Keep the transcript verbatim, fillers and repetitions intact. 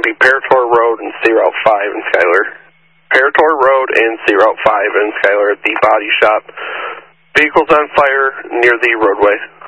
to be Parator Road and C Route five in Schuyler. Parator Road and C Route five in Schuyler at the body shop. Vehicles on fire near the roadway.